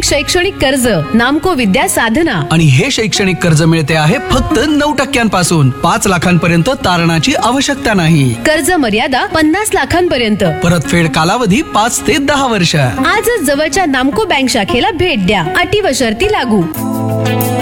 Bank शैक्षणिक कर्ज, नामको विद्या साधना. आणि हे शैक्षणिक कर्ज मिळते आहे फक्त 9% 5 लाखांपर्यंत तारणाची आवश्यकता नाही. कर्ज मर्यादा 50 लाखांपर्यंत. परतफेड कालावधी 5 ते 10 वर्ष. आजच जवळच्या नामको बँक शाखेला भेट द्या. अटी व शर्ती लागू.